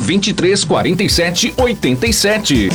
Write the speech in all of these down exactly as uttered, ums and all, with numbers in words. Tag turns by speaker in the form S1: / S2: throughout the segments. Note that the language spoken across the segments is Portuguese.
S1: vinte e três, quarenta e sete, oitenta e sete.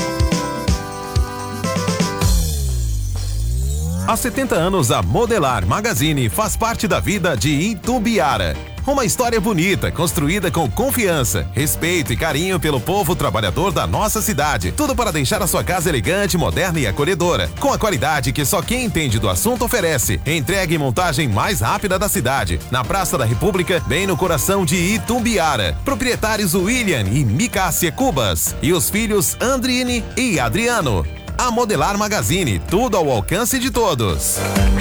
S2: Há setenta anos, a Modelar Magazine faz parte da vida de Itumbiara. Uma história bonita, construída com confiança, respeito e carinho pelo povo trabalhador da nossa cidade. Tudo para deixar a sua casa elegante, moderna e acolhedora. Com a qualidade que só quem entende do assunto oferece. Entregue e montagem mais rápida da cidade. Na Praça da República, bem no coração de Itumbiara. Proprietários William e Micácia Cubas. E os filhos Andrine e Adriano. A Modelar Magazine, tudo ao alcance de todos.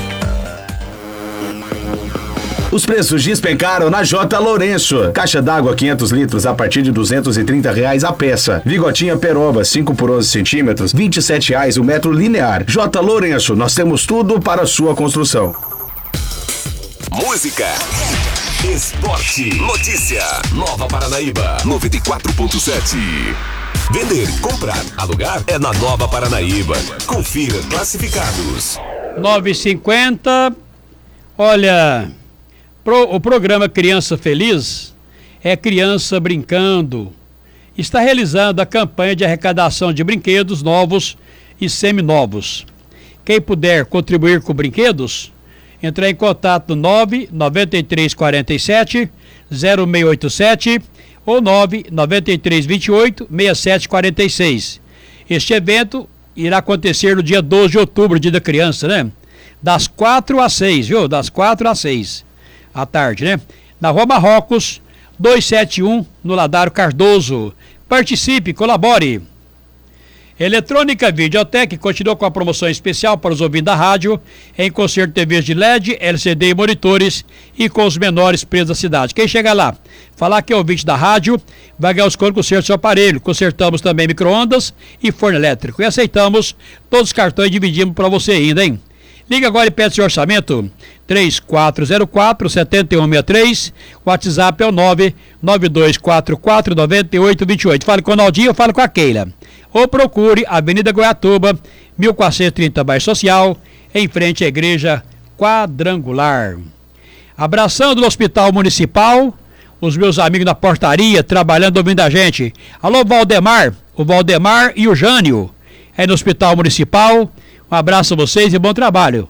S3: Os preços despencaram na J. Lourenço. Caixa d'água quinhentos litros a partir de duzentos e trinta reais a peça. Vigotinha Peroba cinco por onze centímetros, vinte e sete reais o metro linear. J. Lourenço, nós temos tudo para a sua construção.
S4: Música, esporte, notícia. Nova Paranaíba, noventa e quatro ponto sete. Vender, comprar, alugar é na Nova Paranaíba. Confira classificados.
S5: nove e cinquenta. Olha, pro, o programa Criança Feliz é criança brincando. Está realizando a campanha de arrecadação de brinquedos novos e seminovos. Quem puder contribuir com brinquedos, entrar em contato no nove nove três quatro sete zero seis oito sete ou nove nove três dois oito seis sete quatro seis. Este evento irá acontecer no dia doze de outubro, dia da criança, né? Das quatro às seis, viu? Das quatro às seis à tarde, né? Na Rua Marrocos, duzentos e setenta e um, no Ladário Cardoso. Participe, colabore. Eletrônica Videotec continua com a promoção especial para os ouvintes da rádio, em concerto T Vs de L E D, L C D e monitores, e com os menores preços da cidade. Quem chega lá, falar que é ouvinte da rádio, vai ganhar os contos com o conserto do seu aparelho. Consertamos também micro-ondas e forno elétrico. E aceitamos todos os cartões e dividimos para você ainda, hein? Liga agora e pede seu orçamento, três quatro zero quatro, sete um seis três, o WhatsApp é o nove nove dois quatro quatro nove oito dois oito. Fale com o Naldinho ou fale com a Keila. Ou procure Avenida Goiatuba, mil quatrocentos e trinta, bairro Social, em frente à Igreja Quadrangular. Abração do Hospital Municipal, os meus amigos da portaria, trabalhando, ouvindo a gente. Alô, Valdemar, o Valdemar e o Jânio, é no Hospital Municipal. Um abraço a vocês e bom trabalho.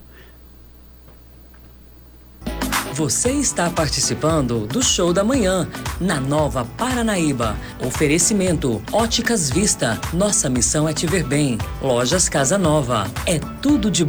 S6: Você está participando do Show da Manhã, na Nova Paranaíba. Oferecimento, Óticas Vista. Nossa missão é te ver bem. Lojas Casa Nova. É tudo de bom.